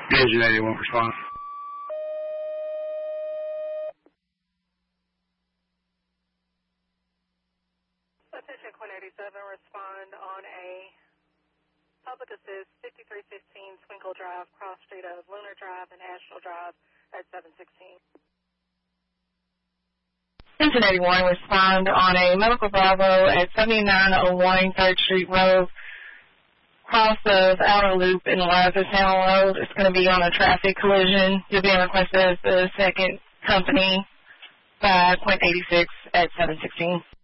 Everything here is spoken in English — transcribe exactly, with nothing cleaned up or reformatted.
Engine eighty-one, respond. Attention Quinn eighty-seven, respond on a public assist fifty-three fifteen Twinkle Drive, cross street of Lunar Drive and Asheville Drive at seven sixteen. Engine eighty-one, respond on a Medical Bravo at seventy-nine oh one third Street Road, cross of Outer Loop in Lazarstown Road. It's going to be on a traffic collision. You'll be requested as the second company by point eighty-six at seven sixteen.